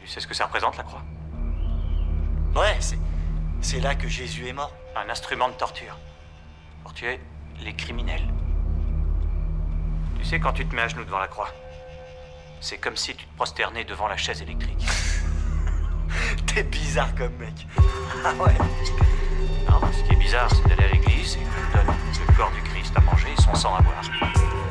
Tu sais ce que ça représente, la croix? Ouais, c'est là que Jésus est mort. Un instrument de torture. Pour tuer les criminels. Tu sais, quand tu te mets à genoux devant la croix, c'est comme si tu te prosternais devant la chaise électrique. T'es bizarre comme mec. Ah ouais. Non, ce qui est bizarre, c'est d'aller à l'église et qu'on te donne le corps du Christ à manger et son sang à boire.